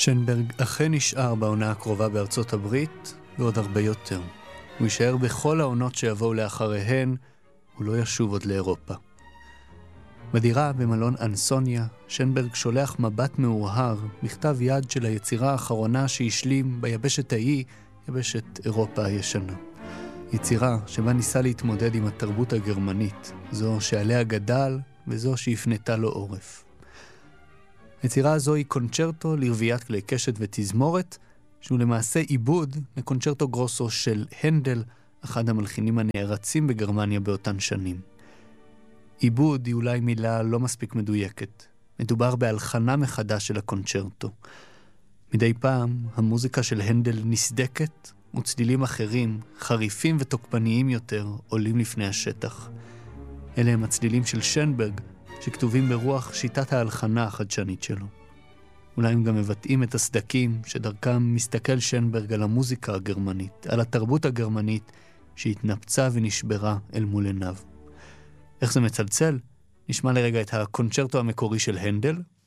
שנברג אכן נשאר בעונה הקרובה בארצות הברית, ועוד הרבה יותר. הוא יישאר בכל העונות שיבואו לאחריהן, הוא לא ישוב עוד לאירופה. בדירה במלון אנסוניה, שנברג שולח מבט מאוהר, מכתב יד של היצירה האחרונה שהשלים ביבשת ההיא, יבשת אירופה הישנה. יצירה שבה ניסה להתמודד עם התרבות הגרמנית, זו שעליה גדל וזו שהפנתה לו עורף. היצירה הזו היא קונצ'רטו לרביית כלי קשת ותזמורת, שהוא למעשה עיבוד לקונצ'רטו גרוסו של הנדל, אחד המלחינים הנערצים בגרמניה באותן שנים. עיבוד היא אולי מילה לא מספיק מדויקת. מדובר בהלחנה מחדש של הקונצ'רטו. מדי פעם המוזיקה של הנדל נסדקת, וצלילים אחרים, חריפים ותוקפניים יותר, עולים לפני השטח. אלה הם הצלילים של שנברג, שכתובים ברוח שיטת ההלחנה החדשנית שלו. אולי הם גם מבטאים את הסדקים שדרכם מסתכל שנברג על המוזיקה הגרמנית, על התרבות הגרמנית שהתנפצה ונשברה אל מול עיניו. איך זה מצלצל? נשמע לרגע את הקונצ'רטו המקורי של הנדל,